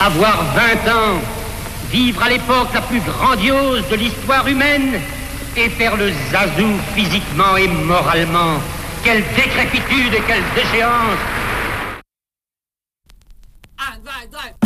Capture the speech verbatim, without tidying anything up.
Avoir vingt ans, vivre à l'époque la plus grandiose de l'histoire humaine et faire le zazou physiquement et moralement. Quelle décrépitude et quelle déchéance!